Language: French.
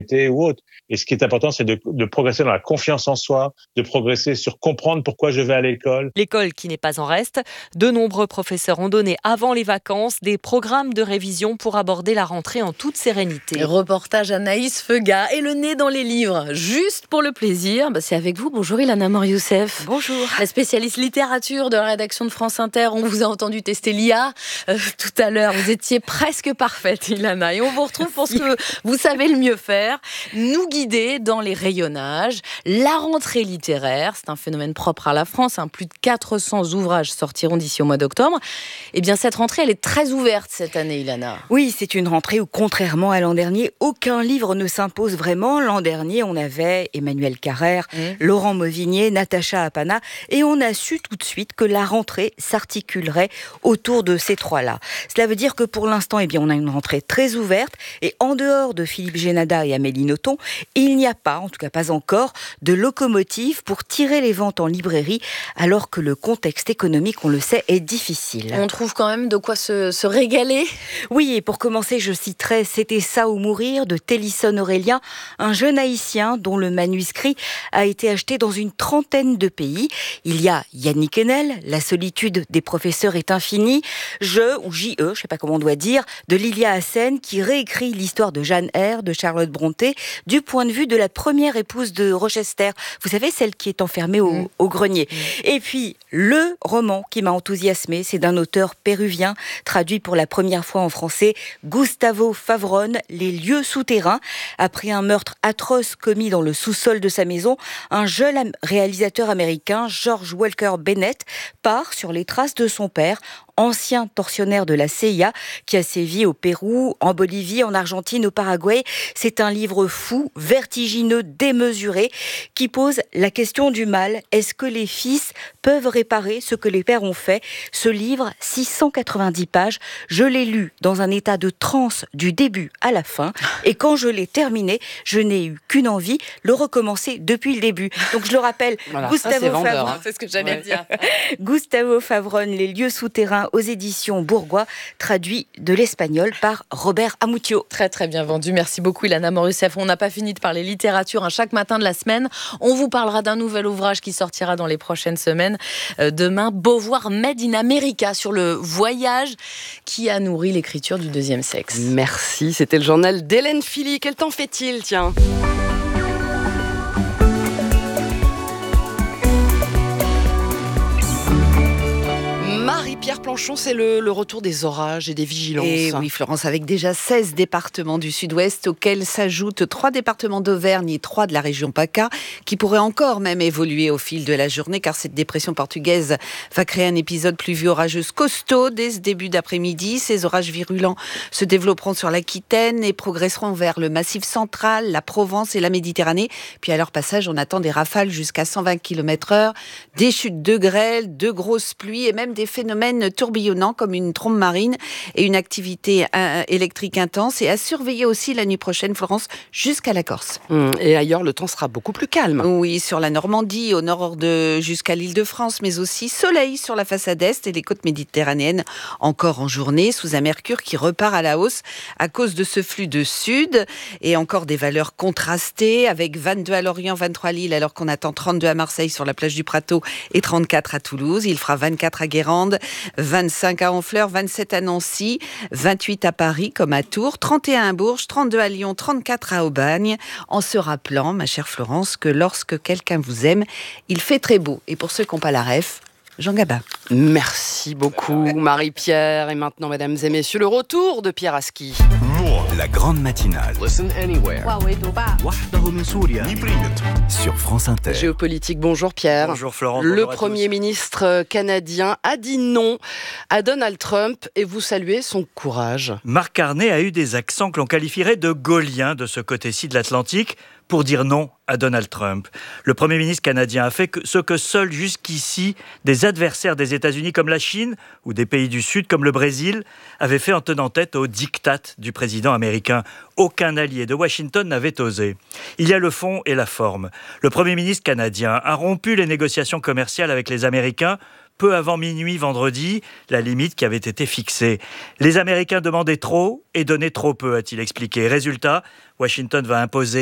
ou autre. Et ce qui est important, c'est de progresser dans la confiance en soi, de progresser sur comprendre pourquoi je vais à l'école. L'école qui n'est pas en reste. De nombreux professeurs ont donné avant les vacances des programmes de révision pour aborder la rentrée en toute sérénité. Reportage Anaïs Feuga et le nez dans les livres, juste pour le plaisir. C'est avec vous. Bonjour Ilana Mor-Youssef. Bonjour. La spécialiste littérature de la rédaction de France Inter. On vous a entendu tester l'IA tout à l'heure. Vous étiez presque parfaite, Ilana. Et on vous retrouve pour ce que vous savez le mieux faire. Nous guider dans les rayonnages. La rentrée littéraire, c'est un phénomène propre à la France. Plus de 400 ouvrages sortiront d'ici au mois d'octobre. Eh bien, cette rentrée, elle est très ouverte cette année, Ilana. Oui, c'est une rentrée où, contrairement à l'an dernier, aucun livre ne s'impose vraiment. L'an dernier, on avait Emmanuel Carrère, Laurent Mauvigné, Natacha Apana, et on a su tout de suite que la rentrée s'articulerait autour de ces trois-là. Cela veut dire que pour l'instant, eh bien, on a une rentrée très ouverte, et en dehors de Philippe Génada et Amélie Nothomb, il n'y a pas, en tout cas pas encore, de locomotive pour tirer les ventes en librairie, alors que le contexte économique, on le sait, est difficile. On trouve quand même de quoi se régaler. Oui, et pour commencer, je citerai C'était ça ou mourir de Télisson Aurélien, un jeune haïtien dont le manuscrit a été acheté dans une trentaine de pays. Il y a Yannick Enel, La solitude des professeurs est infinie, je sais pas comment on doit dire, de Lilia Hassen, qui réécrit l'histoire de Jeanne Eyre, de Charlotte Brontë, du point de vue de la première épouse de Rochester. Vous savez, celle qui est enfermée au grenier. Et puis, le roman qui m'a enthousiasmée, c'est d'un auteur péruvien, traduit pour la première fois en français, Gustavo Favron, Les lieux souterrains. Après un meurtre atroce commis dans le sous-sol de sa maison, un jeune réalisateur américain, George Walker Bennett, part sur les traces de son père, ancien tortionnaire de la CIA, qui a sévi au Pérou, en Bolivie, en Argentine, au Paraguay. C'est un livre fou, vertigineux, démesuré, qui pose la question du mal. Est-ce que les fils peuvent réparer ce que les pères ont fait? Ce livre, 690 pages, je l'ai lu dans un état de transe du début à la fin. Et quand je l'ai terminé, je n'ai eu qu'une envie, le recommencer depuis le début. Donc je le rappelle, voilà, Gustavo Favron, c'est ce que j'allais dire. Gustavo Favron, Les lieux souterrains, aux éditions Bourgois, traduit de l'espagnol par Robert Amuccio. Très très bien vendu. Merci beaucoup Ilana Mor-Youssef. On n'a pas fini de parler littérature. Chaque matin de la semaine, on vous parlera d'un nouvel ouvrage qui sortira dans les prochaines semaines. Demain, Beauvoir Made in America, sur le voyage qui a nourri l'écriture du deuxième sexe. Merci, c'était le journal d'Hélène Philly. Quel temps fait-il, tiens ? Marie-Pierre Planchon, c'est le retour des orages et des vigilances. Et oui, Florence, avec déjà 16 départements du sud-ouest, auxquels s'ajoutent 3 départements d'Auvergne et 3 de la région PACA, qui pourraient encore même évoluer au fil de la journée, car cette dépression portugaise va créer un épisode pluvieux orageux costaud dès ce début d'après-midi. Ces orages virulents se développeront sur l'Aquitaine et progresseront vers le Massif central, la Provence et la Méditerranée. Puis à leur passage, on attend des rafales jusqu'à 120 km/h, des chutes de grêle, de grosses pluies et même des phénomènes tourbillonnants comme une trombe marine et une activité électrique intense. Et à surveiller aussi la nuit prochaine, Florence, jusqu'à la Corse. Et ailleurs, le temps sera beaucoup plus calme. Oui, sur la Normandie, au nord jusqu'à l'Île-de-France, mais aussi soleil sur la façade est et les côtes méditerranéennes encore en journée, sous un mercure qui repart à la hausse à cause de ce flux de sud et encore des valeurs contrastées avec 22 à Lorient, 23 à Lille, alors qu'on attend 32 à Marseille sur la plage du Prato et 34 à Toulouse. Il fera 24 à Guérande, 25 à Honfleur, 27 à Nancy, 28 à Paris comme à Tours, 31 à Bourges, 32 à Lyon, 34 à Aubagne, en se rappelant, ma chère Florence, que lorsque quelqu'un vous aime, il fait très beau. Et pour ceux qui n'ont pas la ref, Jean Gabin. Merci beaucoup Marie-Pierre. Et maintenant, mesdames et messieurs, le retour de Pierre Aski. La grande matinale. Listen anywhere. Sur France Inter. Géopolitique, bonjour Pierre. Bonjour Florence. Le bonjour à Premier ministre canadien a dit non à Donald Trump et vous saluez son courage. Mark Carney a eu des accents que l'on qualifierait de gaulliens de ce côté-ci de l'Atlantique pour dire non à Donald Trump. Le Premier ministre canadien a fait ce que seuls jusqu'ici des adversaires des États-Unis comme la Chine ou des pays du Sud comme le Brésil avaient fait en tenant tête au diktat du président américain. Aucun allié de Washington n'avait osé. Il y a le fond et la forme. Le Premier ministre canadien a rompu les négociations commerciales avec les Américains peu avant minuit vendredi, la limite qui avait été fixée. Les Américains demandaient trop et donnaient trop peu, a-t-il expliqué. Résultat, Washington va imposer